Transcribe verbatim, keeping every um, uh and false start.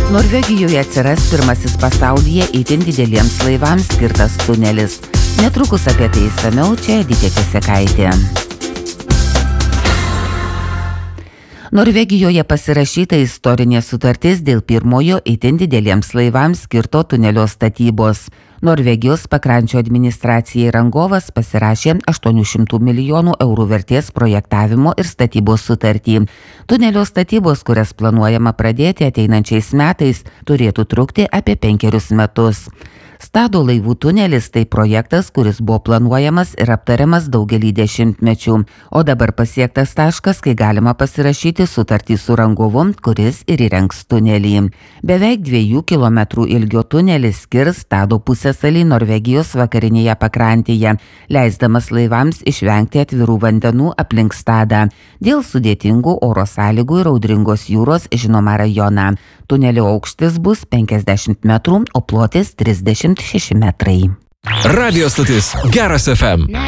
Norvegijoje atsiras pirmasis pasaulyje itin dideliems laivams skirtas tunelis. Netrukus apie tai išsamiau, čia Editė Kesekaitė. Norvegijoje pasirašyta istorinė sutartis dėl pirmojo itin dideliems laivams skirto tunelio statybos. Norvegijos pakrančio administracijai rangovas pasirašė aštuonių šimtų milijonų eurų vertės projektavimo ir statybos sutartį. Tunelio statybos, kurias planuojama pradėti ateinančiais metais, turėtų trukti apie penkerius metus. Stado laivų tunelis tai projektas, kuris buvo planuojamas ir aptariamas daugelį dešimtmečių, o dabar pasiektas taškas, kai galima pasirašyti sutartį su rangovu, kuris ir įrengs tunelį. Beveik dviejų kilometrų ilgio tunelis skirs Stado pusiasalį Norvegijos vakarinėje pakrantėje, leisdamas laivams išvengti atvirų vandenų aplink Stadą dėl sudėtingų oro sąlygų ir audringos jūros žinomą rajoną. Tunelio aukštis bus penkiasdešimt metrų, o plotis trisdešimt šeši metrai. Radio stotis Geras F M.